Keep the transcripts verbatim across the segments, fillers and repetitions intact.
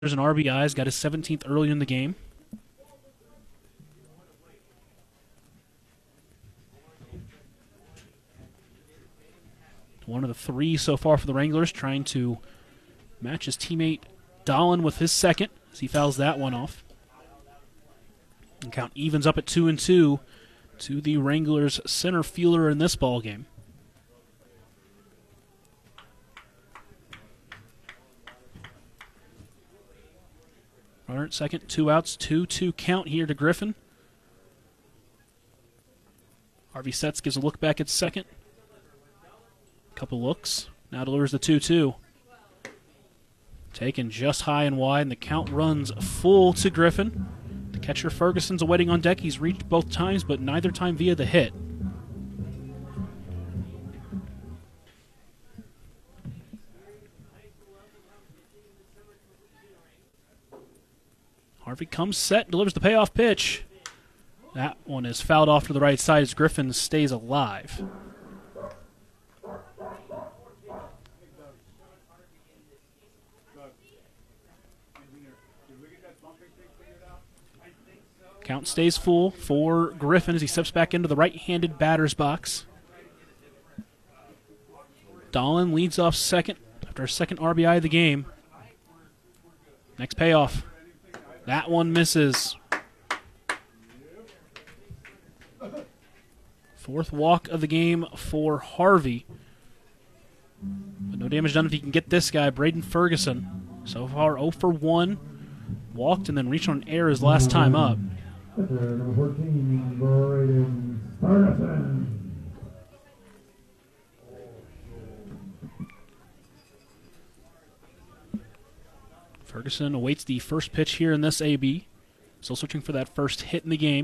There's an R B Is, got his seventeenth early in the game. One of the three so far for the Wranglers, trying to match his teammate Dahlin with his second as he fouls that one off. And count evens up at two and two to the Wranglers' center fielder in this ball game. Runner at second, two outs, two two count here to Griffin. Harvey Setz gives a look back at second. Couple looks. Now delivers the two two. Taken just high and wide, and the count runs full to Griffin. The catcher Ferguson's awaiting on deck. He's reached both times, but neither time via the hit. Harvey comes set, delivers the payoff pitch. That one is fouled off to the right side as Griffin stays alive. Count stays full for Griffin as he steps back into the right-handed batter's box. Dahlin leads off second after a second R B I of the game. Next payoff. That one misses. Fourth walk of the game for Harvey. But no damage done if he can get this guy, Braden Ferguson. So far oh for one. Walked and then reached on air his last time up. Number fourteen, Braden Ferguson. Ferguson awaits the first pitch here in this A B. Still searching for that first hit in the game.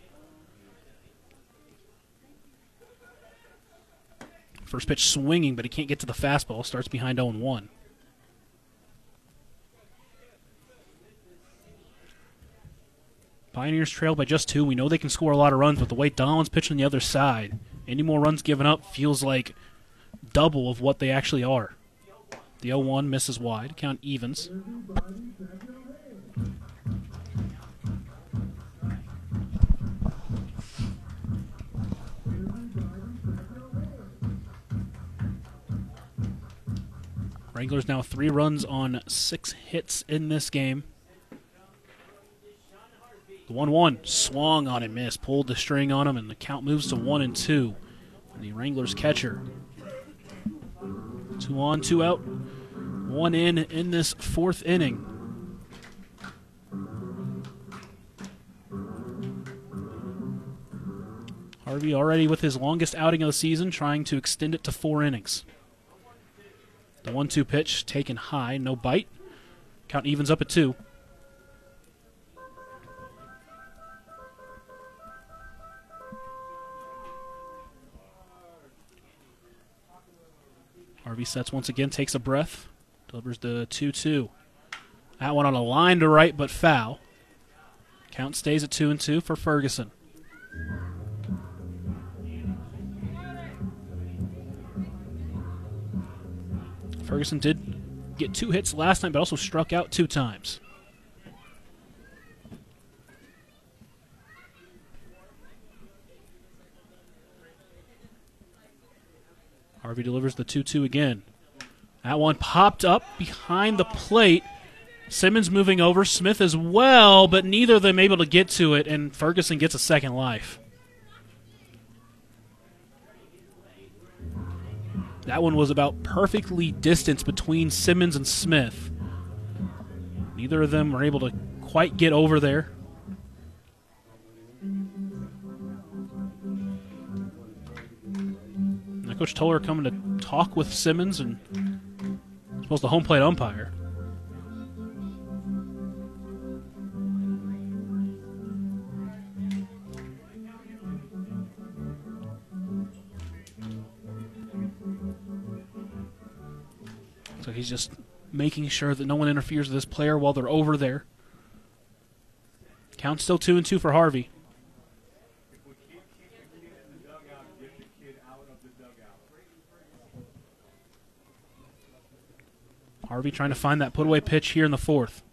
First pitch swinging, but he can't get to the fastball. Starts behind oh one. Pioneers trail by just two. We know they can score a lot of runs, but the way Dahlin's pitching on the other side, any more runs given up feels like double of what they actually are. The oh one misses wide. Count evens. Wranglers now three runs on six hits in this game. The one one swung on and missed, pulled the string on him, and the count moves to one and two. And the Wranglers catcher. Two on, two out, one in in this fourth inning. Harvey already with his longest outing of the season, trying to extend it to four innings. The one two pitch taken high, no bite. Count evens up at two. Harvey Setz once again, takes a breath, delivers the two two. That one on a line to right, but foul. Count stays at two and two for Ferguson. Ferguson did get two hits last time, but also struck out two times. Harvey delivers the two two again. That one popped up behind the plate. Simmons moving over, Smith as well, but neither of them able to get to it, and Ferguson gets a second life. That one was about perfectly distanced between Simmons and Smith. Neither of them were able to quite get over there. Now Coach Toller coming to talk with Simmons and I suppose the home plate umpire. So he's just making sure that no one interferes with this player while they're over there. Count still two and two for Harvey. Harvey trying to find that put-away pitch here in the fourth.